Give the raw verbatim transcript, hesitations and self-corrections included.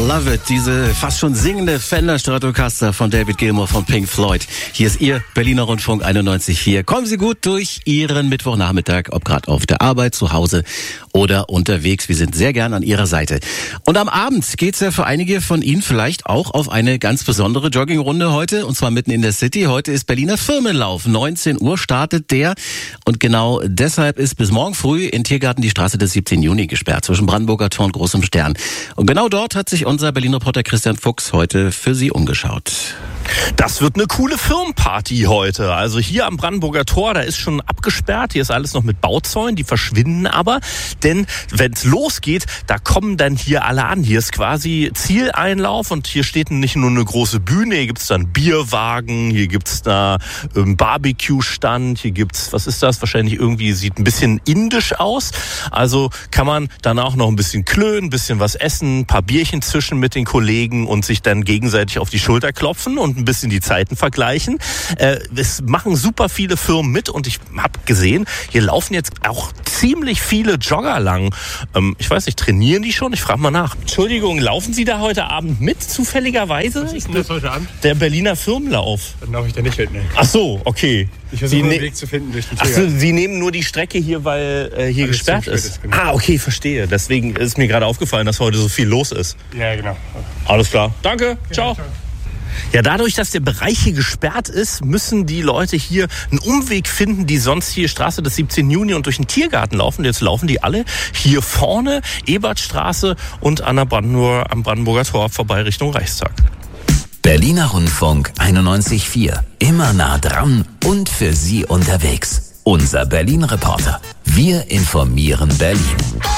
Love It, diese fast schon singende Fender Stratocaster von David Gilmour von Pink Floyd. Hier ist Ihr Berliner Rundfunk einundneunzig Komma vier. Kommen Sie gut durch Ihren Mittwochnachmittag, ob gerade auf der Arbeit, zu Hause oder unterwegs. Wir sind sehr gern an Ihrer Seite. Und am Abend geht's ja für einige von Ihnen vielleicht auch auf eine ganz besondere Joggingrunde heute, und zwar mitten in der City. Heute ist Berliner Firmenlauf. neunzehn Uhr startet der. Und genau deshalb ist bis morgen früh in Tiergarten die Straße des siebzehnten Juni gesperrt, zwischen Brandenburger Tor und Großem Stern. Und genau dort hat sich unser Berlin-Reporter Christian Fuchs heute für Sie umgeschaut. Das wird eine coole Firmenparty heute. Also hier am Brandenburger Tor, da ist schon abgesperrt. Hier ist alles noch mit Bauzäunen, die verschwinden aber. Denn wenn es losgeht, da kommen dann hier alle an. Hier ist quasi Zieleinlauf und hier steht nicht nur eine große Bühne, hier gibt's dann Bierwagen, hier gibt's da ähm, Barbecue-Stand, hier gibt's, was ist das? Wahrscheinlich irgendwie, sieht ein bisschen indisch aus. Also kann man danach noch ein bisschen klönen, ein bisschen was essen, ein paar Bierchen zischen mit den Kollegen und sich dann gegenseitig auf die Schulter klopfen und ein bisschen die Zeiten vergleichen. Äh, es machen super viele Firmen mit und ich habe gesehen, hier laufen jetzt auch ziemlich viele Jogger lang. Ähm, ich weiß nicht, trainieren die schon? Ich frage mal nach. Entschuldigung, laufen Sie da heute Abend mit, zufälligerweise? Was ist denn das heute Abend? Der Berliner Firmenlauf. Dann laufe ich da nicht mit, ne? Ach so, okay. Ich versuche ne- einen Weg zu finden durch den Ach so, Tiergarten. Sie nehmen nur die Strecke hier, weil äh, hier Alles gesperrt zugesperrt ist. ist, genau. Ah, okay, verstehe. Deswegen ist mir gerade aufgefallen, dass heute so viel los ist. Ja, genau. Alles klar. Danke. Ciao. ciao. Ja, dadurch, dass der Bereich hier gesperrt ist, müssen die Leute hier einen Umweg finden, die sonst hier Straße des siebzehnten Juni und durch den Tiergarten laufen. Jetzt laufen die alle hier vorne, Ebertstraße und an der Brandenburger, am Brandenburger Tor vorbei Richtung Reichstag. Berliner Rundfunk einundneunzig Komma vier. Immer nah dran und für Sie unterwegs. Unser Berlin-Reporter. Wir informieren Berlin.